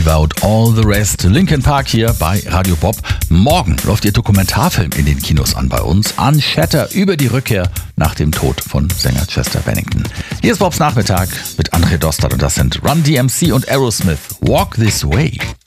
Leave Out All the Rest. Linkin Park hier bei Radio Bob. Morgen läuft ihr Dokumentarfilm in den Kinos an bei uns. Unshatter über die Rückkehr nach dem Tod von Sänger Chester Bennington. Hier ist Bobs Nachmittag mit André Dostert und das sind Run DMC und Aerosmith. Walk This Way.